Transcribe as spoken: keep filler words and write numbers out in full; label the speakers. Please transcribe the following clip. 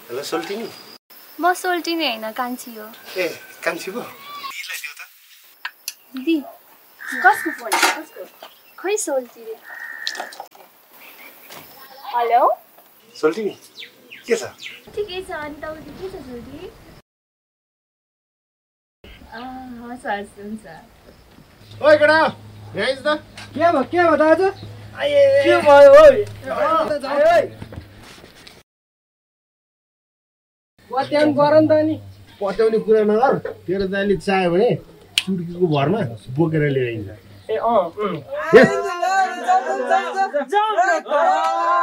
Speaker 1: hello सोल्टिनी
Speaker 2: म सोल्टिनी हैन कान्छी हो
Speaker 1: ए कान्छी पो
Speaker 2: दिदी कसको फोन कसको खै सोल्टिनी हेलो
Speaker 1: सोल्टिनी के छ
Speaker 2: ठिकै छ अनि तपाईको के छ सोल्टी अ हस् हस् हुन्छ
Speaker 1: ओइ केटा यहाँ आइज त
Speaker 3: के भयो के भयो दाजु
Speaker 1: आए
Speaker 3: के भयो ओइ पत्याउनु पर्यो नि त नि
Speaker 1: पत्याउने कुरा नगर तेरो दाइले चाह्यो भने चुड्कीको भरमा बोकेर लिएर आइन्छ
Speaker 3: ए अँ
Speaker 1: यस